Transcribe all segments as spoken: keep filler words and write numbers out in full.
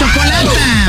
chocolata.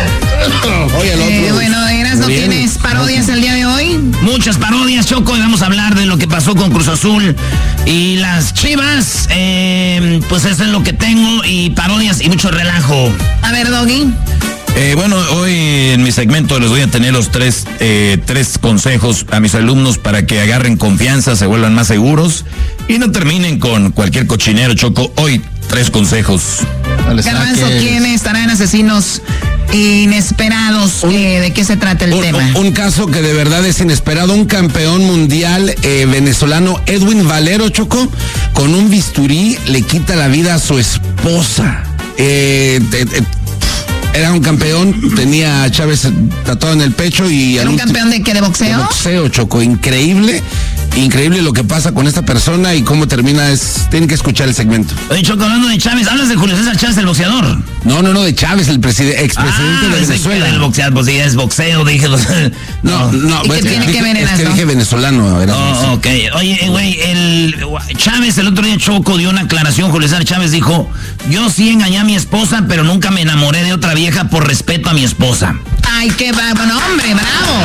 Oye, el otro. Eh, bueno, Eras, ¿no tienes parodias el día de hoy? Muchas parodias, Choco, y vamos a hablar de lo que pasó con Cruz Azul y las Chivas. Eh, pues eso es lo que tengo, y parodias y mucho relajo. A ver, Doggy. Eh, bueno, hoy en mi segmento les voy a tener los tres, eh, tres consejos a mis alumnos para que agarren confianza, se vuelvan más seguros y no terminen con cualquier cochinero, Choco. Hoy, tres consejos. Garbanzo, ¿quién estará en Asesinos Inesperados? Un, eh, ¿De qué se trata el un, tema? Un, un caso que de verdad es inesperado. Un campeón mundial eh, venezolano, Edwin Valero, Choco, con un bisturí le quita la vida a su esposa. Eh, de, de, Era un campeón, tenía a Chávez tatuado en el pecho y... ¿Era un campeón de qué, de boxeo? De boxeo, Choco, increíble, increíble lo que pasa con esta persona y cómo termina, es, tienen que escuchar el segmento. Oye, Choco, hablando de Chávez, ¿hablas de Julio César Chávez, el boxeador? No, no, no, de Chávez, el preside, expresidente ah, de Venezuela. El boxeador, pues sí, es boxeo, dije... no, no, ¿Y pues, qué tiene dije, que ver en es que eso? dije venezolano. Era oh, ok. Oye, güey, el Chávez el otro día, Choco, dio una aclaración. Julio César Chávez dijo, yo sí engañé a mi esposa, pero nunca me enamoré de otra vieja por respeto a mi esposa. Ay, qué va, bueno, hombre, bravo.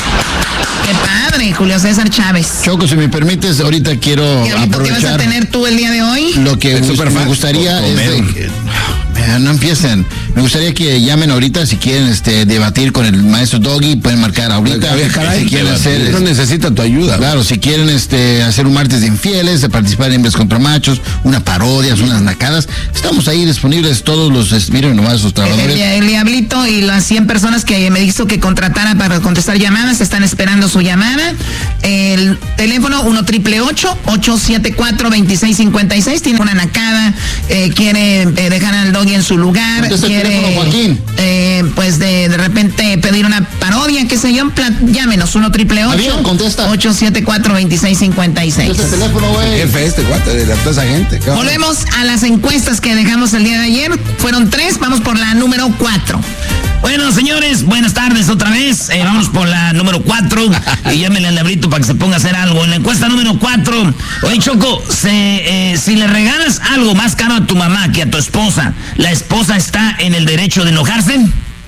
Qué padre, Julio César Chávez. Choco, si me permites, ahorita quiero ¿Qué, ¿Qué vas a tener tú el día de hoy? Lo que gust- me gustaría es de que, no empiecen. Me gustaría que llamen ahorita si quieren este debatir con el maestro Doggy, pueden marcar ahorita. Ver, caray, si quieren hacer, no necesita tu ayuda. Claro, si quieren este hacer un martes de infieles, de participar en hembras contra machos, una parodias, unas nacadas, estamos ahí disponibles todos los, miren nomás sus trabajadores. El, el, el Diablito y las cien personas que me hizo que contratara para contestar llamadas están esperando su llamada. El teléfono uno triple ocho, ocho siete cuatro, dos seis cinco seis. Tiene una nacada, eh, quiere eh, dejar al Doggy en su lugar, quiere Joaquín. Eh, pues de, de repente pedir una parodia, qué sé yo, plat, llámenos uno triple ocho, ocho siete cuatro, dos seis cinco seis. Este teléfono, güey. Jefe este cuate de toda esa gente. Cabrón. Volvemos a las encuestas que dejamos el día de ayer. Fueron tres, vamos por la número cuatro. Bueno, señores, buenas tardes otra vez. Eh, vamos por la número cuatro. Y llámenle al Diablito para que se ponga a hacer algo. En la encuesta número cuatro, oye, Choco, se, eh, si le regalas algo más caro a tu mamá que a tu esposa, ¿la esposa está en el derecho de enojarse?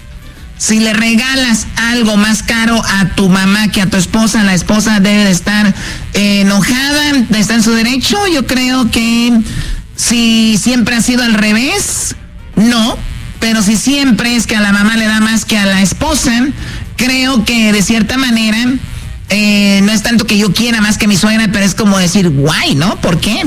Si le regalas algo más caro a tu mamá que a tu esposa, la esposa debe de estar eh, enojada, está en su derecho. Yo creo que si siempre ha sido al revés, no. Pero si siempre es que a la mamá le da más que a la esposa, creo que de cierta manera eh, no es tanto que yo quiera más que mi suegra, pero es como decir, guay, ¿no? ¿Por qué?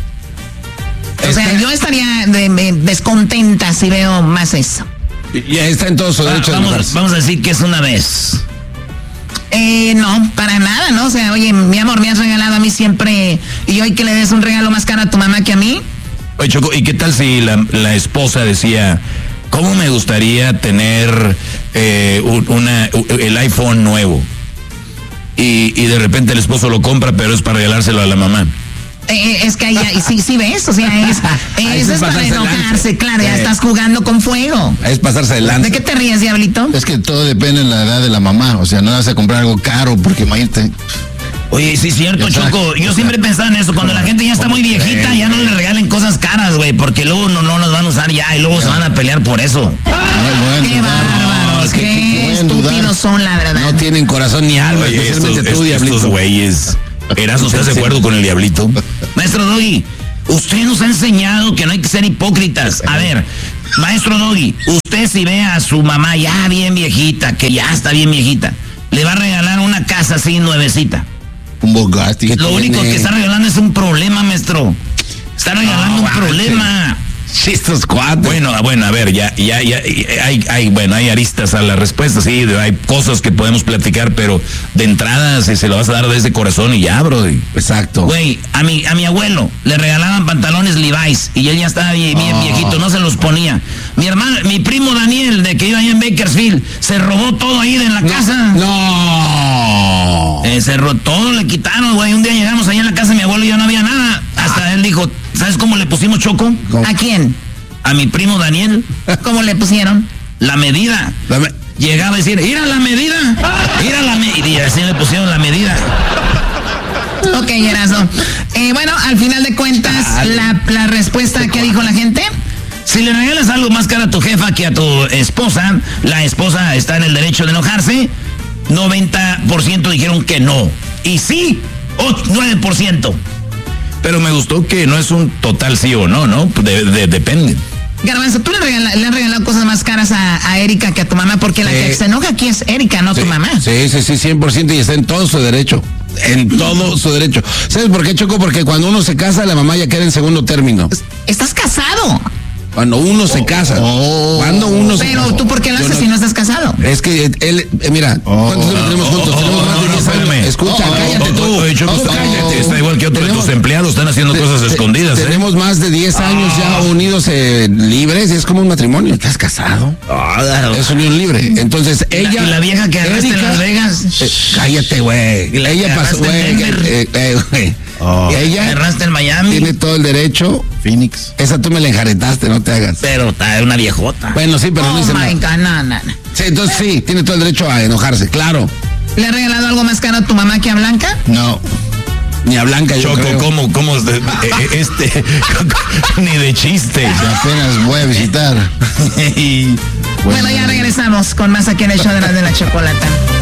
O sea, yo estaría de, de, descontenta si veo más eso. Ya está en todo su derecho. Ah, vamos, vamos a decir que es una vez. Eh, no, para nada, ¿no? O sea, oye, mi amor, me has regalado a mí siempre, y hoy que le des un regalo más caro a tu mamá que a mí. Oye, Choco, ¿y qué tal si la, la esposa decía, cómo me gustaría tener eh, una, el iPhone nuevo? Y, y de repente el esposo lo compra, pero es para regalárselo a la mamá. Eh, es que ahí, ahí sí, sí ves, o sea, es, eso es para enojarse, claro, ya estás jugando con fuego. Es pasarse adelante. ¿De qué te ríes, Diablito? Es que todo depende de la edad de la mamá, o sea, no vas a comprar algo caro porque imagínate. Oye, sí es cierto, Choco, yo siempre pensaba en eso, cuando la gente ya está muy viejita, ya no le regalen cosas caras, güey, porque luego no, no las van a usar ya y luego se van a pelear por eso. Qué bárbaros, qué estúpidos son, la verdad. No tienen corazón ni alma, Oye, especialmente estos, tú, Diablito. estos güeyes. ¿Eras usted de acuerdo con el Diablito? Maestro Doggy, usted nos ha enseñado que no hay que ser hipócritas. A ver, maestro Doggy, usted si ve a su mamá ya bien viejita, que ya está bien viejita, le va a regalar una casa así nuevecita. Un Bugatti. Lo único que está regalando es un problema, maestro. Está regalando un problema. Sí, estos cuatro. Bueno, bueno, a ver, ya, ya, ya, hay, hay, bueno, hay aristas a la respuesta, sí, hay cosas que podemos platicar, pero de entrada si se lo vas a dar desde corazón y ya, bro. Exacto. Güey, a mi, a mi abuelo le regalaban pantalones Levi's y él ya estaba bien, bien oh. viejito, no se los ponía. Mi hermano, mi primo Daniel, de que iba allá en Bakersfield, se robó todo ahí de la no, casa. No. Eh, se robó todo, le quitaron, güey. Un día llegamos allá en la casa de mi abuelo y ya no había nada. Hasta ah. él dijo, ¿sabes cómo le pusimos, Choco? ¿Cómo? ¿A quién? A mi primo Daniel. ¿Cómo le pusieron? La medida. La me Llegaba a decir, ir a la medida, ir a la medida. Y así le pusieron la medida. Ok, Erasmo. Eh, bueno, al final de cuentas, la, la respuesta que dijo la gente. Si le regalas algo más caro a tu jefa que a tu esposa, la esposa está en el derecho de enojarse. noventa por ciento dijeron que no. Y sí, nueve por ciento. Pero me gustó que no es un total sí o no, ¿no? De, de, depende. Garbanzo, tú le, regala, le has regalado cosas más caras a, a Erika que a tu mamá, porque la Sí. que se enoja aquí es Erika, no Sí, tu mamá. Sí, sí, sí, cien por ciento y está en todo su derecho. En todo su derecho. ¿Sabes por qué, Choco? Porque cuando uno se casa, la mamá ya queda en segundo término. Estás casado. Cuando uno se casa. Oh. Cuando uno se Pero casa. tú, ¿por qué lo Yo haces no- si no estás casado? Es que él, eh, mira, ¿cuántos años tenemos juntos? oh, tenemos oh, más no, de no, diez años. espérame. Escucha, Oh, cállate Oh, tú. oh, Choco, Tú cállate, está igual que otro de Tenemos- tus empleados, están haciendo te- cosas te- escondidas, ¿eh? Tenemos más de diez años ya unidos eh, libres y es como un matrimonio. ¿Estás casado? Es unión libre. Entonces ella. y la vieja que agarraste en Erika, Las Vegas. eh, cállate, güey. Y la que Ella pasó, agarraste en güey. Denver. eh, eh, güey. Oh. Ella Agarraste en Miami. tiene todo el derecho. Phoenix. Esa tú me la enjaretaste, no te hagas. Pero está una viejota. Bueno, sí, pero no Oh dice my nada. God, no, no, no. Sí, entonces sí, tiene todo el derecho a enojarse, claro. ¿Le has regalado algo más caro a tu mamá que a Blanca? No. Ni a Blanca, yo Choco, creo. ¿cómo, cómo, de- eh, este, ni de chiste. Apenas voy a visitar. Bueno, ya regresamos con más aquí en el show de la, de la chocolata.